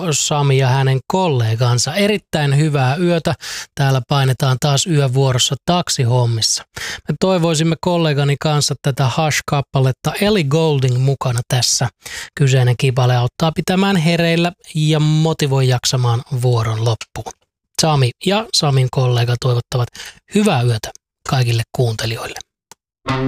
Sami ja hänen kollegansa. Erittäin hyvää yötä. Täällä painetaan taas yövuorossa taksihommissa. Me toivoisimme kollegani kanssa tätä Hush-kappaletta Ellie Goulding mukana tässä. Kyseinen kipale auttaa pitämään hereillä ja motivoi jaksamaan vuoron loppuun. Sami ja Samin kollega toivottavat hyvää yötä kaikille kuuntelijoille.